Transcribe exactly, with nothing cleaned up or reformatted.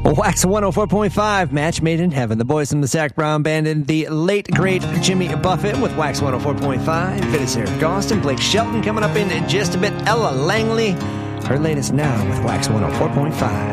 Wax one oh four point five, Match Made in Heaven. The boys from the Zach Brown Band and the late, great Jimmy Buffett with Wax one oh four point five. Vince Eric Austin, Blake Shelton coming up in just a bit. Ella Langley, her latest now with Wax one oh four point five.